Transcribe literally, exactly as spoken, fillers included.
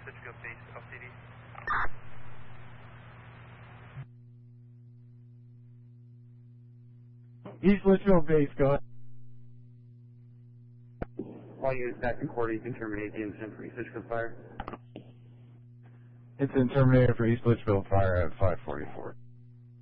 Litchfield base, L C D. East Litchfield base, go ahead. All units back in quarter, you can terminate the incident for East Litchfield Fire. Incident terminated for East Litchfield Fire at five forty-four.